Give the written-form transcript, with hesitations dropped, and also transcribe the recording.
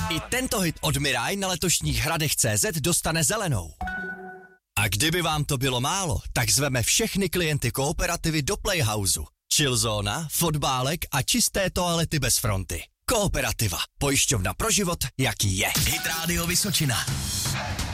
I tento hit od Mirai na letošních Hradech.cz dostane zelenou. A kdyby vám to bylo málo, tak zveme všechny klienty Kooperativy do Playhouse. Chillzóna, fotbálek a čisté toalety bez fronty. Kooperativa. Pojišťovna pro život, jaký je. Hit Radio Vysočina.